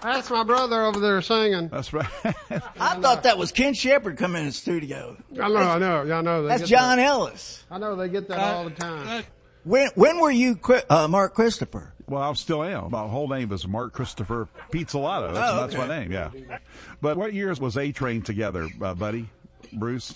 That's my brother over there singing. That's right. I thought that was Ken Shepard coming in the studio. I know. That's John Ellis. I know they get that all the time. When were you, Mark Christopher? Well, I still am. My whole name is Mark Christopher Pizzolatto. That's my name, yeah. But what years was A-Train together, buddy? Bruce?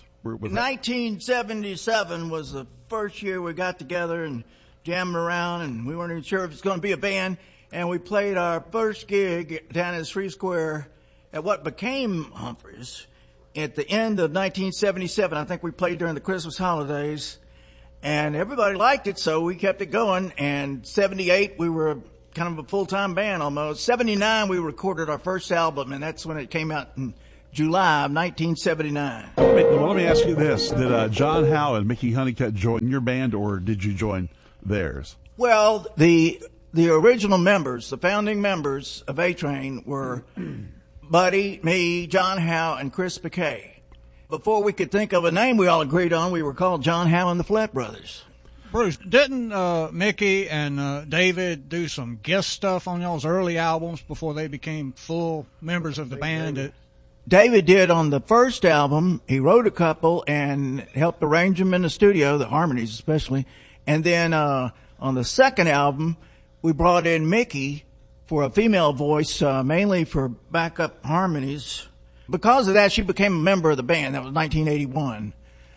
1977 was the first year we got together and jammed around, and we weren't even sure if it's going to be a band. And we played our first gig down at Three Square at what became Humphreys at the end of 1977. I think we played during the Christmas holidays, and everybody liked it, so we kept it going. And 78, we were kind of a full-time band almost. 79, we recorded our first album, and that's when it came out in July of 1979. Let me ask you this. Did John Howe and Mickey Honeycutt join your band, or did you join theirs? Well, the original members, the founding members of A-Train were Buddy, me, John Howe, and Chris Piquet. Before we could think of a name we all agreed on, we were called John Howe and the Flat Brothers. Bruce, didn't Mickey and David do some guest stuff on y'all's early albums before they became full members of the band? David did on the first album. He wrote a couple and helped arrange them in the studio, the harmonies especially. And then on the second album, we brought in Mickey for a female voice, mainly for backup harmonies. Because of that, she became a member of the band. That was 1981.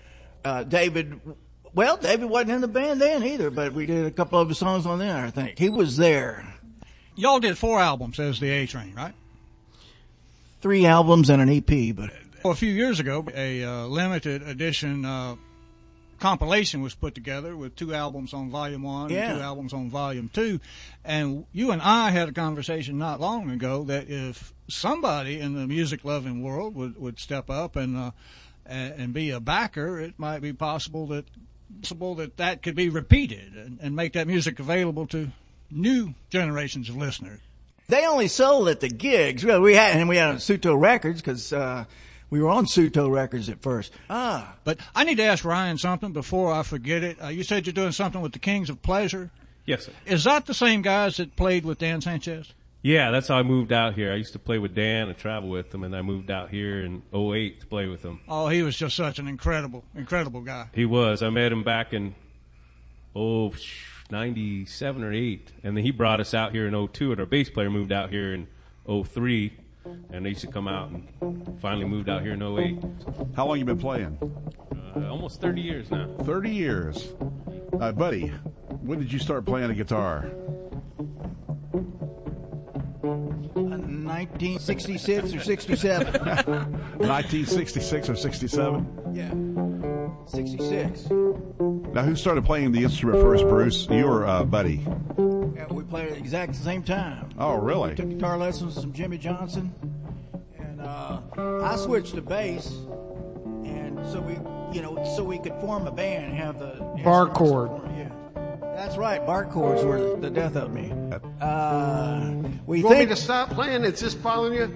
David wasn't in the band then either, but we did a couple of the songs on there, I think. He was there. Y'all did 4 albums as the A-Train, right? 3 albums and an EP, but a few years ago, a limited edition compilation was put together with 2 albums on Volume 1 and 2 albums on Volume 2. And you and I had a conversation not long ago that if somebody in the music-loving world would step up and be a backer, it might be possible that could be repeated and make that music available to new generations of listeners. They only sold at the gigs. We had Suto Records because we were on Suto Records at first. But I need to ask Ryan something before I forget it. You said you're doing something with the Kings of Pleasure. Yes, sir. Is that the same guys that played with Dan Sanchez? Yeah, that's how I moved out here. I used to play with Dan and travel with him, and I moved out here in 2008 to play with him. Oh, he was just such an incredible guy. He was. I met him back in 97 or 8, and then he brought us out here in 2002, and our bass player moved out here in 2003, and they used to come out and finally moved out here in 2008. How long you been playing? Almost 30 years now. 30 years. Buddy, when did you start playing the guitar? 1966 or 67. 1966 or 67? Yeah. 66. Now, who started playing the instrument first, Bruce? You or Buddy? Yeah, we played at exactly the same time. Oh, really? We took guitar lessons from Jimmy Johnson, and I switched to bass, and so we could form a band and have the bar chord. Yeah, that's right. Bar chords were the death of me. You want me to stop playing? It's just following you.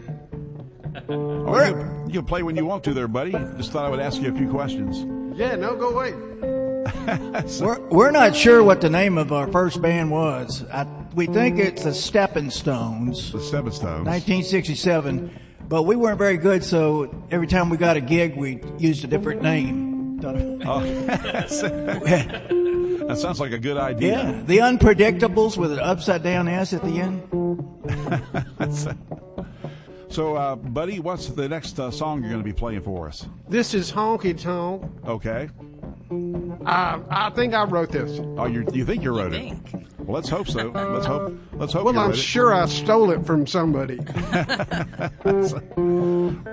You can play when you want to there, buddy. Just thought I would ask you a few questions. Yeah, no, go away. We're not sure what the name of our first band was. We think it's the Steppin' Stones. The Steppin' Stones. 1967. But we weren't very good, so every time we got a gig, we used a different name. That sounds like a good idea. Yeah, the Unpredictables with an upside down S at the end. So, buddy, what's the next song you're going to be playing for us? This is Honky Tonk. Okay. I think I wrote this. Oh, you think you wrote it? Well, let's hope so. Let's hope. Well, I'm sure I stole it from somebody.